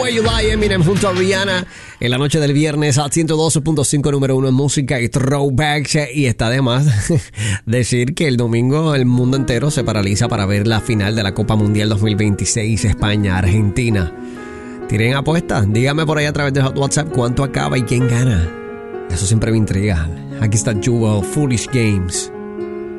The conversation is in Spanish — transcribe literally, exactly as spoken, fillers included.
Where You Lie, Eminem junto a Rihanna en la noche del viernes a ciento doce punto cinco, número uno en música y throwbacks. Y está de más decir que el domingo el mundo entero se paraliza para ver la final de la Copa Mundial dos mil veintiséis, España-Argentina. Tiren apuestas, díganme por ahí a través de WhatsApp cuánto acaba y quién gana. Eso siempre me intriga. Aquí está Jewel, Foolish Games.